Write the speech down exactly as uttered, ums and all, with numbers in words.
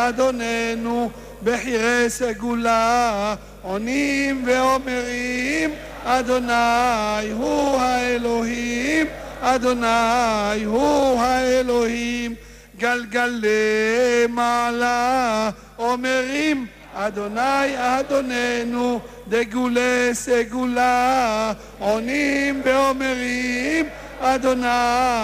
אדוננו בחירי סגולה, עונים ואומרים אדוני הוא האלוהים, אדוני הוא האלוהים. גלגלי מעלה אומרים אדוני אדוננו, דגולי סגולה עונים ואומרים אדוני